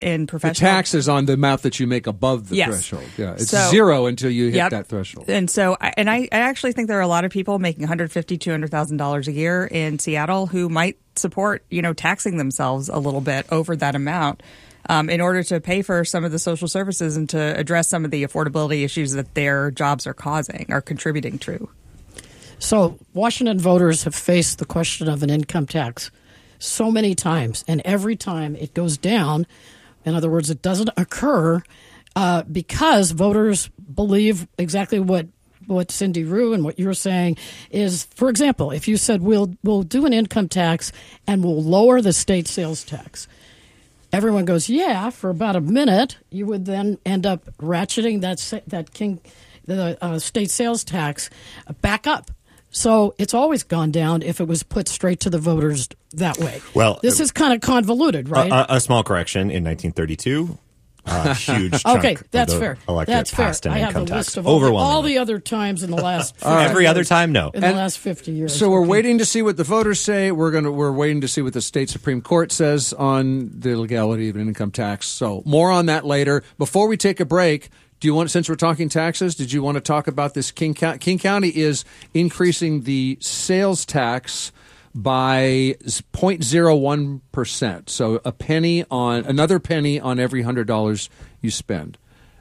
in professional. The tax is on the amount that you make above the threshold. Yeah, it's zero until you hit that threshold. And so, I actually think there are a lot of people making $150,000, $200,000 a year in Seattle who might support, taxing themselves a little bit over that amount in order to pay for some of the social services and to address some of the affordability issues that their jobs are contributing to. So Washington voters have faced the question of an income tax so many times, and every time it goes down. In other words, it doesn't occur because voters believe exactly what Cindy Rue and what you're saying is, for example, if you said we'll do an income tax and we'll lower the state sales tax, everyone goes, yeah, for about a minute. You would then end up ratcheting the state sales tax back up. So it's always gone down if it was put straight to the voters that way. Well, this is kind of convoluted, right? A small correction. In 1932, a huge chunk okay, that's of the fair. electorate That's fair. passed an I have income a tax. list of Overwhelmingly. all the other times in the last 50 every other years. time, no. In the last 50 years. So we're waiting to see what the voters say. We're waiting to see what the state Supreme Court says on the legality of an income tax. So more on that later. Before we take a break, since we're talking taxes, did you want to talk about this? King County is increasing the sales tax by 0.01%. So another penny on every $100 you spend.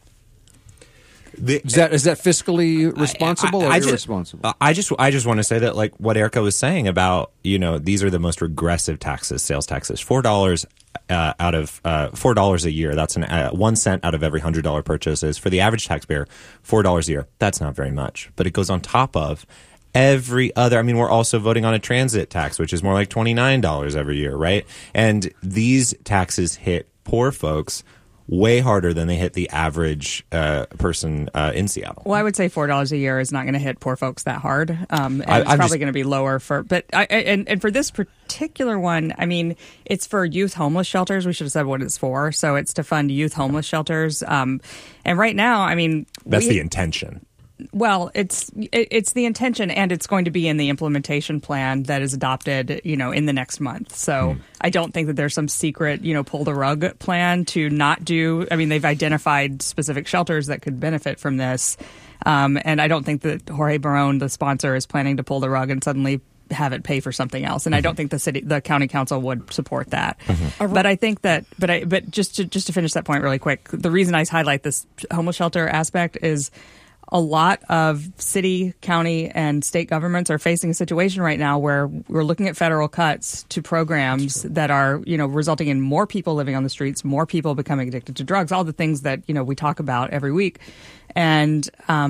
Is that fiscally responsible or irresponsible? I just want to say that, like what Erica was saying about, these are the most regressive taxes, sales taxes. $4 out of $4 a year. That's 1 cent out of every $100 purchase is for the average taxpayer. $4 a year. That's not very much, but it goes on top of every other. I mean, we're also voting on a transit tax, which is more like $29 every year, right? And these taxes hit poor folks way harder than they hit the average person in Seattle. Well, I would say $4 a year is not going to hit poor folks that hard. And it's probably going to be lower for, and for this particular one, I mean, it's for youth homeless shelters. We should have said what it's for. So it's to fund youth homeless shelters. And right now, I mean, that's the intention. Well, it's the intention, and it's going to be in the implementation plan that is adopted, in the next month. So I don't think that there's some secret, pull the rug plan to not do. I mean, they've identified specific shelters that could benefit from this, and I don't think that Jorge Barone, the sponsor, is planning to pull the rug and suddenly have it pay for something else. And I don't think the county council would support that. But I think that, but just to finish that point really quick, the reason I highlight this homeless shelter aspect is a lot of city, county, and state governments are facing a situation right now where we're looking at federal cuts to programs that are, resulting in more people living on the streets, more people becoming addicted to drugs, all the things that, we talk about every week. And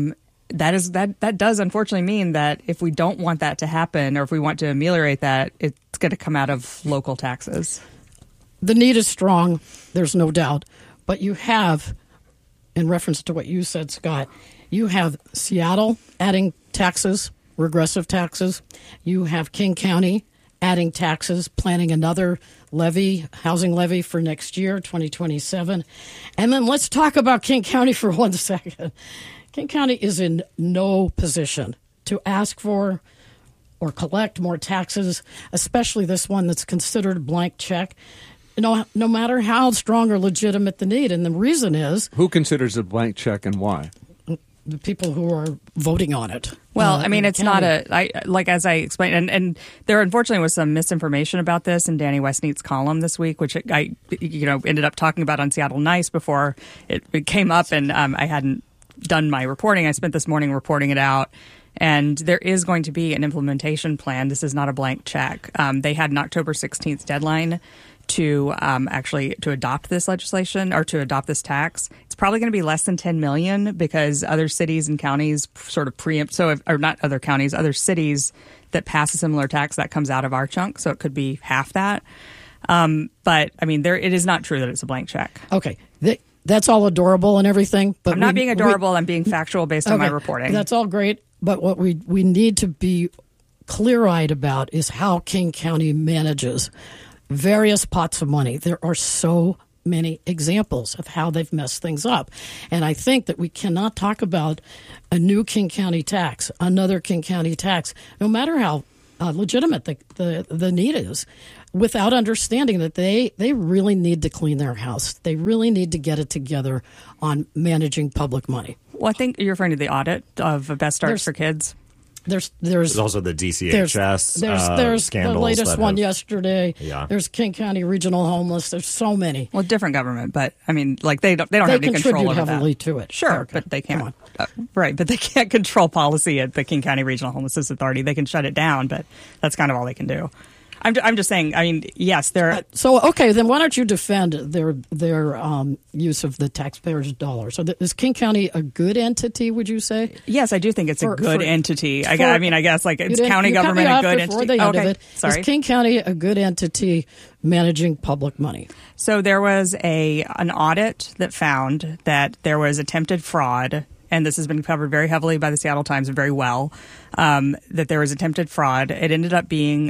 that does unfortunately mean that if we don't want that to happen, or if we want to ameliorate that, it's going to come out of local taxes. The need is strong, there's no doubt. But you have, in reference to what you said, Scott, you have Seattle adding taxes, regressive taxes. You have King County adding taxes, planning another housing levy for next year, 2027. And then let's talk about King County for 1 second. King County is in no position to ask for or collect more taxes, especially this one that's considered a blank check. No matter how strong or legitimate the need. And the reason is... Who considers it a blank check and why? The people who are voting on it. Well, I mean, it's not as I explained, and there unfortunately was some misinformation about this in Danny Westneat's column this week, which I ended up talking about on Seattle Nice before it came up, and I hadn't done my reporting. I spent this morning reporting it out. And there is going to be an implementation plan. This is not a blank check. They had an October 16th deadline to adopt this legislation or to adopt this tax. It's probably going to be less than 10 million because other cities and counties sort of preempt. Or not other counties, other cities that pass a similar tax that comes out of our chunk. So it could be half that. But I mean, it is not true that it's a blank check. Okay. That's all adorable and everything. But I'm not being adorable. I'm being factual based on my reporting. That's all great. But what we need to be clear-eyed about is how King County manages various pots of money. There are so many examples of how they've messed things up. And I think that we cannot talk about a new King County tax, another King County tax, no matter how legitimate the need is, without understanding that they really need to clean their house. They really need to get it together on managing public money. Well, I think you're referring to the audit of Best Starts for Kids. There's also the DCHS there's scandals. The latest one yesterday. Yeah. There's King County Regional Homeless. There's so many. Well, different government, but I mean, like they don't have any control over that. They contribute heavily to it. Sure, Erica, but they can't. Right, but they can't control policy at the King County Regional Homelessness Authority. They can shut it down, but that's kind of all they can do. I'm just saying. I mean, yes, they're okay. Then why don't you defend their use of the taxpayers' dollars? So is King County a good entity? Would you say? Yes, I do think it's a good entity. I guess like it's county county government a good entity. The end of it. Sorry, is King County a good entity managing public money? So there was an audit that found that there was attempted fraud. And this has been covered very heavily by the Seattle Times very well, that there was attempted fraud. It ended up being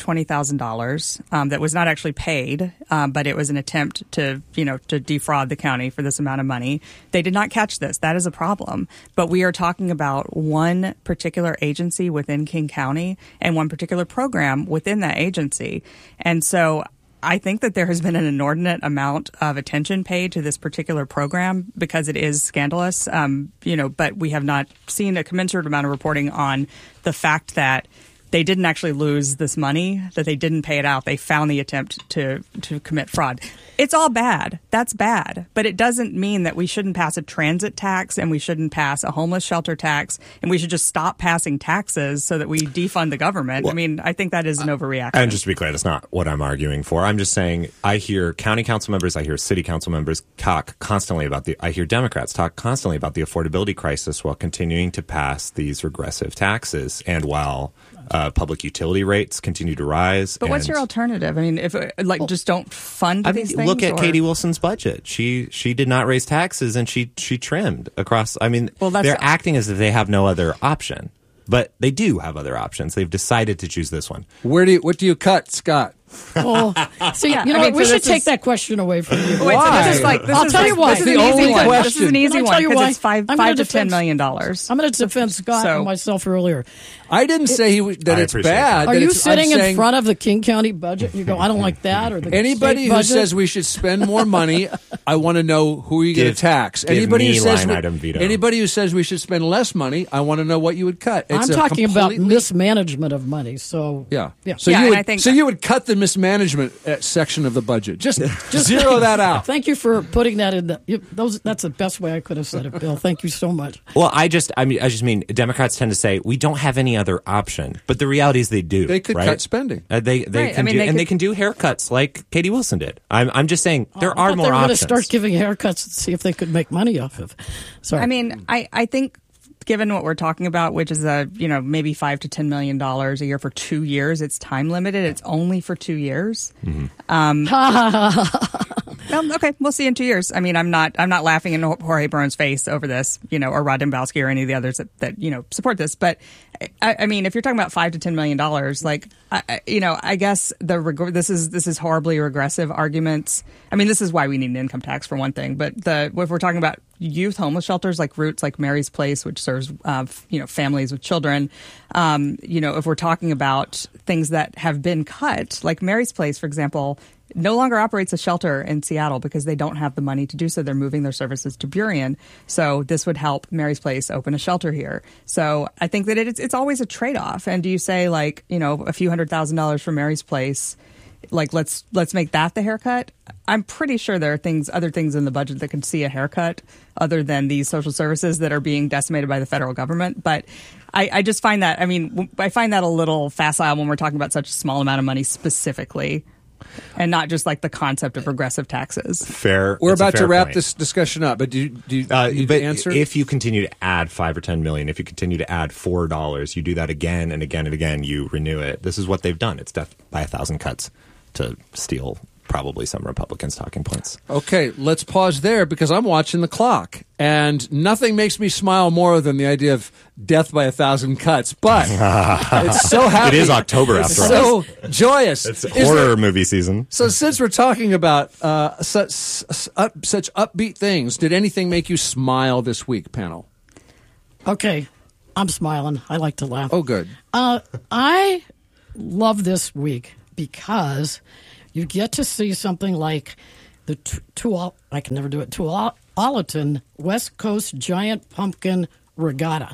$320,000 that was not actually paid, but it was an attempt to defraud the county for this amount of money. They did not catch this. That is a problem. But we are talking about one particular agency within King County and one particular program within that agency. And so I think that there has been an inordinate amount of attention paid to this particular program because it is scandalous, but we have not seen a commensurate amount of reporting on the fact that they didn't actually lose this money, that they didn't pay it out. They found the attempt to commit fraud. It's all bad. That's bad. But it doesn't mean that we shouldn't pass a transit tax and we shouldn't pass a homeless shelter tax and we should just stop passing taxes so that we defund the government. Well, I mean, I think that is an overreaction. And just to be clear, that's not what I'm arguing for. I'm just saying I hear county council members, I hear city council members talk constantly I hear Democrats talk constantly about the affordability crisis while continuing to pass these regressive taxes and while public utility rates continue to rise. But what's your alternative? I mean, if just don't fund these things. Look at Katie Wilson's budget. She did not raise taxes and she trimmed across. I mean, they're acting as if they have no other option, but they do have other options. They've decided to choose this one. What do you cut, Scott? Oh, so we should take that question away from you. Wait, why? So I'll tell you why. This is an easy one. This is an easy one because it's $5 to $10 million. I'm going to defend Scott and myself earlier. I didn't say that it's bad. Are you sitting in front of the King County budget and you go, I don't like that? Or the anybody who says we should spend more money, I want to know who you're going to tax. Anybody who says we should spend less money, I want to know what you would cut. I'm talking about mismanagement of money. So yeah. So you would cut the mismanagement section of the budget. Just zero that out. Thank you for putting that in. That's the best way I could have said it, Bill. Thank you so much. Well, I just mean Democrats tend to say we don't have any other option, but the reality is they do. They could right? cut spending. They can do haircuts like Katie Wilson did. I'm just saying there are more options. They're going to start giving haircuts and see if they could make money off of. Sorry. I mean, I think, given what we're talking about, which is maybe $5 to $10 million a year for 2 years, it's time limited. It's only for 2 years. Mm-hmm. Okay, we'll see in 2 years. I mean, I'm not laughing in Jorge Burns' face over this, or Rod Dembowski or any of the others that support this. But I mean, if you're talking about $5 to $10 million, I guess this is horribly regressive arguments. I mean, this is why we need an income tax for one thing. But if we're talking about youth homeless shelters like Roots, like Mary's Place, which serves families with children, if we're talking about things that have been cut, like Mary's Place, for example, no longer operates a shelter in Seattle because they don't have the money to do so. They're moving their services to Burien. So this would help Mary's Place open a shelter here. So I think that it's always a trade-off. And do you say a few $100,000 for Mary's Place, let's make that the haircut? I'm pretty sure there are other things in the budget that can see a haircut other than these social services that are being decimated by the federal government. But I just find that, I find that a little facile when we're talking about such a small amount of money specifically, and not just the concept of regressive taxes. Fair. We're about to wrap point. this discussion up, but do you answer? If you continue to add $5 or $10 million, if you continue to add $4, you do that again and again and again, you renew it. This is what they've done. It's death by 1,000 cuts to steal probably some Republicans' talking points. Okay, let's pause there because I'm watching the clock, and nothing makes me smile more than the idea of death by 1,000 cuts. But it's so happy. It is October after all. So joyous. It's horror movie season. So since we're talking about such upbeat things, did anything make you smile this week, panel? Okay, I'm smiling. I like to laugh. Oh, good. I love this week because you get to see something like the Tualatin West Coast Giant Pumpkin Regatta.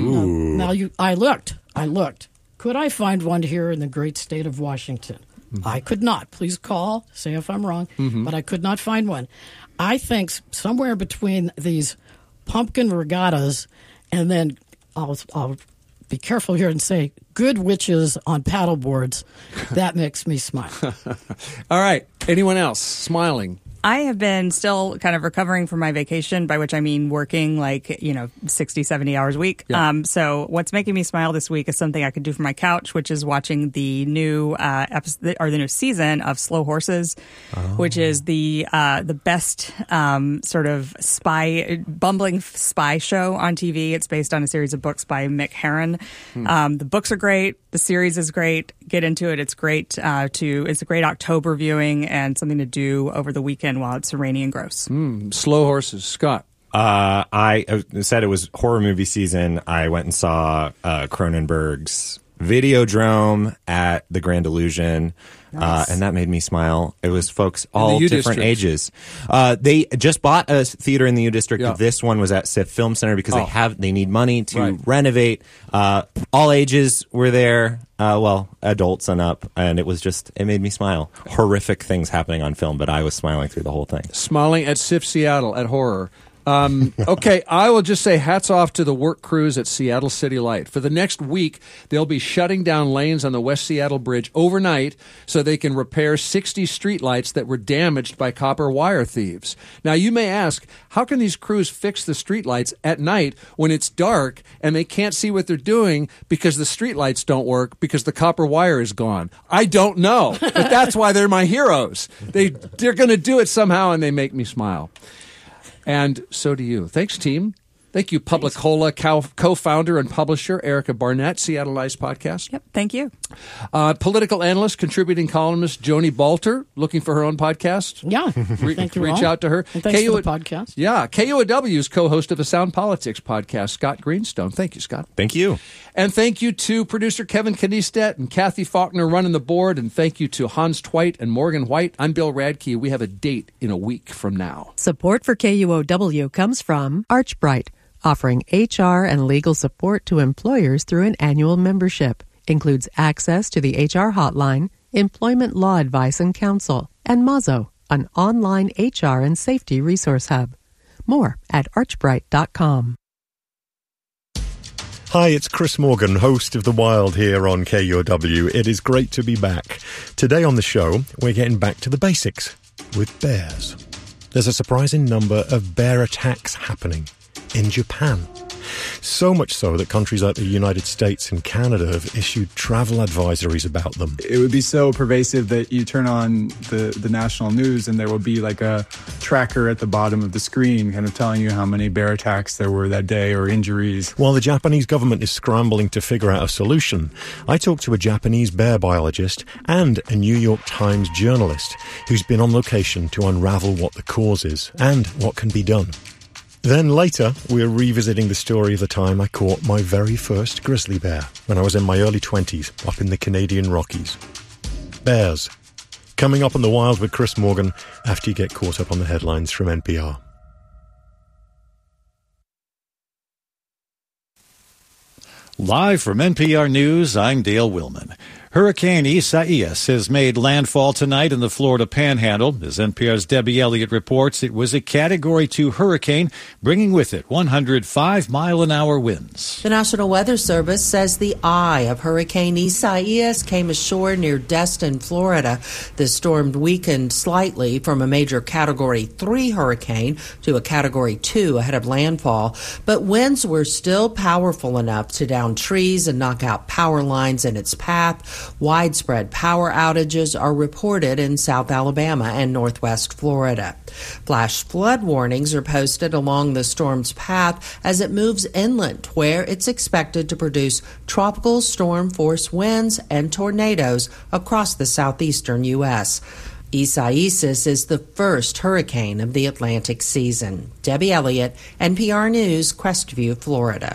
I looked. Could I find one here in the great state of Washington? I could not. Please call, say if I'm wrong, but I could not find one. I think somewhere between these pumpkin regattas and then I'll be careful here and say good witches on paddle boards, that makes me smile. All right. Anyone else smiling? I have been still kind of recovering from my vacation, by which I mean working 60, 70 hours a week. Yeah. So what's making me smile this week is something I could do from my couch, which is watching the new episode or the new season of Slow Horses, which is the best sort of bumbling spy show on TV. It's based on a series of books by Mick Herron. The books are great. The series is great. Get into it. It's great it's a great October viewing and something to do over the weekend while it's rainy and gross. Slow Horses. Scott. I said it was horror movie season. I went and saw Cronenberg's Videodrome at the Grand Illusion. Nice. And that made me smile. It was folks all different ages. They just bought a theater in the U District. Yeah. This one was at SIFF Film Center because they need money to renovate. All ages were there. Adults and up, and it made me smile. Horrific things happening on film, but I was smiling through the whole thing. Smiling at SIFF Seattle at horror. Okay, I will just say hats off to the work crews at Seattle City Light. For the next week, they'll be shutting down lanes on the West Seattle Bridge overnight so they can repair 60 streetlights that were damaged by copper wire thieves. Now, you may ask, how can these crews fix the streetlights at night when it's dark and they can't see what they're doing because the streetlights don't work because the copper wire is gone? I don't know, but that's why they're my heroes. They're going to do it somehow, and they make me smile. And so do you. Thanks, team. Thank you, Publicola co-founder and publisher Erica Barnett, Seattle Nice Podcast. Yep, thank you. Political analyst, contributing columnist Joni Balter, looking for her own podcast. Yeah, thank you. Reach out to her. And thanks for the podcast. Yeah, KUOW's co-host of a Sound Politics podcast, Scott Greenstone. Thank you, Scott. Thank you. And thank you to producer Kevin Kniestedt and Kathy Faulkner running the board. And thank you to Hans Twite and Morgan White. I'm Bill Radke. We have a date in a week from now. Support for KUOW comes from ArchBright, offering HR and legal support to employers through an annual membership. Includes access to the HR hotline, employment law advice and counsel, and Mazo, an online HR and safety resource hub. More at archbright.com. Hi, it's Chris Morgan, host of The Wild here on KUOW. It is great to be back. Today on the show, we're getting back to the basics with bears. There's a surprising number of bear attacks happening in Japan. So much so that countries like the United States and Canada have issued travel advisories about them. It would be so pervasive that you turn on the national news and there will be like a tracker at the bottom of the screen kind of telling you how many bear attacks there were that day or injuries. While the Japanese government is scrambling to figure out a solution, I talked to a Japanese bear biologist and a New York Times journalist who's been on location to unravel what the cause is and what can be done. Then later, we're revisiting the story of the time I caught my very first grizzly bear when I was in my early 20s up in the Canadian Rockies. Bears. Coming up on The Wild with Chris Morgan after you get caught up on the headlines from NPR. Live from NPR News, I'm Dale Willman. Hurricane Isaias has made landfall tonight in the Florida Panhandle. As NPR's Debbie Elliott reports, it was a Category 2 hurricane, bringing with it 105-mile-an-hour winds. The National Weather Service says the eye of Hurricane Isaias came ashore near Destin, Florida. The storm weakened slightly from a major Category 3 hurricane to a Category 2 ahead of landfall, but winds were still powerful enough to down trees and knock out power lines in its path. Widespread power outages are reported in South Alabama and Northwest Florida. Flash flood warnings are posted along the storm's path as it moves inland, where it's expected to produce tropical storm force winds and tornadoes across the southeastern U.S. Isaias is the first hurricane of the Atlantic season. Debbie Elliott, NPR News, Crestview, Florida.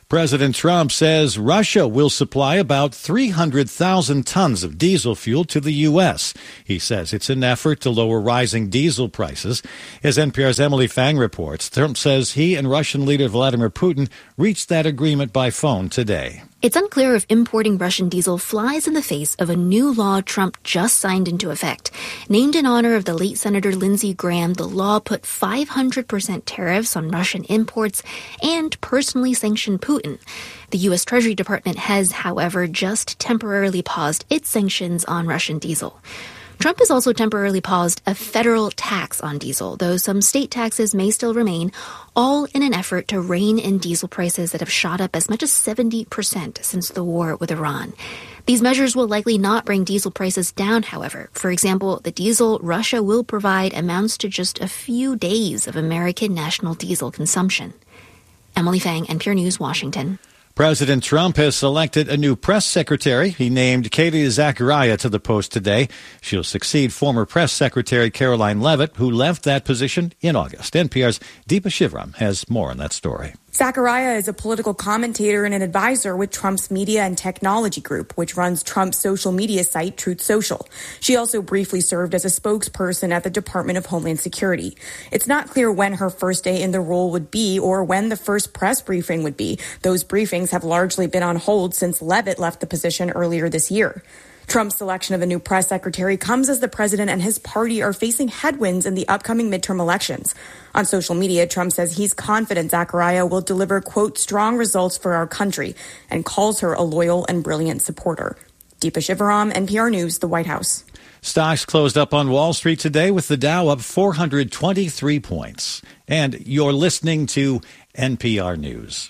President Trump says Russia will supply about 300,000 tons of diesel fuel to the U.S. He says it's an effort to lower rising diesel prices. As NPR's Emily Fang reports, Trump says he and Russian leader Vladimir Putin reached that agreement by phone today. It's unclear if importing Russian diesel flies in the face of a new law Trump just signed into effect. Named in honor of the late Senator Lindsey Graham, the law put 500% tariffs on Russian imports and personally sanctioned Putin. The U.S. Treasury Department has, however, just temporarily paused its sanctions on Russian diesel. Trump has also temporarily paused a federal tax on diesel, though some state taxes may still remain, all in an effort to rein in diesel prices that have shot up as much as 70% since the war with Iran. These measures will likely not bring diesel prices down, however. For example, the diesel Russia will provide amounts to just a few days of American national diesel consumption. Emily Fang, NPR News, Washington. President Trump has selected a new press secretary. He named Katie Zachariah to the post today. She'll succeed former press secretary Caroline Leavitt, who left that position in August. NPR's Deepa Shivaram has more on that story. Zachariah is a political commentator and an advisor with Trump's media and technology group, which runs Trump's social media site, Truth Social. She also briefly served as a spokesperson at the Department of Homeland Security. It's not clear when her first day in the role would be or when the first press briefing would be. Those briefings have largely been on hold since Leavitt left the position earlier this year. Trump's selection of a new press secretary comes as the president and his party are facing headwinds in the upcoming midterm elections. On social media, Trump says he's confident Zachariah will deliver, quote, strong results for our country, and calls her a loyal and brilliant supporter. Deepa Shivaram, NPR News, the White House. Stocks closed up on Wall Street today with the Dow up 423 points. And you're listening to NPR News.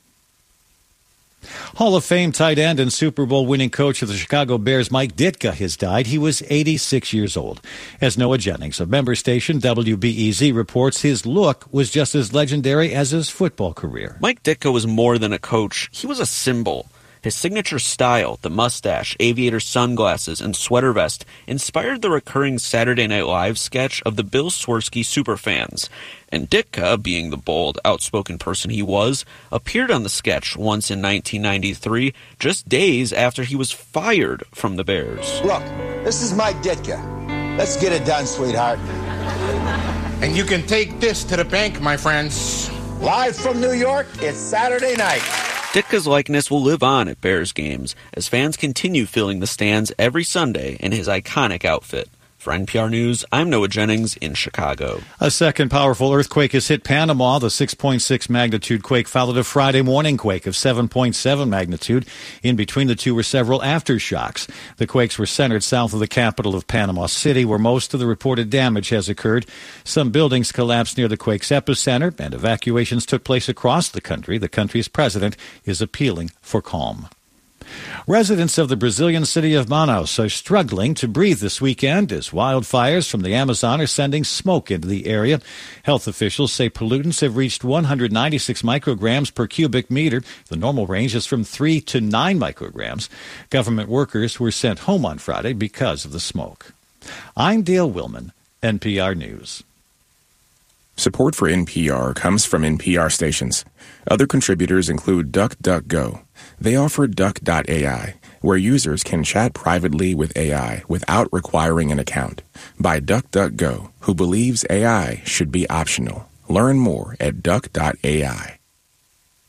Hall of Fame tight end and Super Bowl winning coach of the Chicago Bears, Mike Ditka, has died. He was 86 years old. As Noah Jennings of member station WBEZ reports, his look was just as legendary as his football career. Mike Ditka was more than a coach. He was a symbol. His signature style, the mustache, aviator sunglasses, and sweater vest, inspired the recurring Saturday Night Live sketch of the Bill Swirsky superfans. And Ditka, being the bold, outspoken person he was, appeared on the sketch once in 1993, just days after he was fired from the Bears. Look, this is Mike Ditka. Let's get it done, sweetheart. And you can take this to the bank, my friends. Live from New York, it's Saturday night. Ditka's likeness will live on at Bears games as fans continue filling the stands every Sunday in his iconic outfit. For NPR News, I'm Noah Jennings in Chicago. A second powerful earthquake has hit Panama. The 6.6 magnitude quake followed a Friday morning quake of 7.7 magnitude. In between the two were several aftershocks. The quakes were centered south of the capital of Panama City, where most of the reported damage has occurred. Some buildings collapsed near the quake's epicenter, and evacuations took place across the country. The country's president is appealing for calm. Residents of the Brazilian city of Manaus are struggling to breathe this weekend as wildfires from the Amazon are sending smoke into the area. Health officials say pollutants have reached 196 micrograms per cubic meter. The normal range is from 3 to 9 micrograms. Government workers were sent home on Friday because of the smoke. I'm Dale Willman, NPR News. Support for NPR comes from NPR stations. Other contributors include DuckDuckGo. They offer Duck.ai, where users can chat privately with AI without requiring an account. By DuckDuckGo, who believes AI should be optional. Learn more at Duck.ai.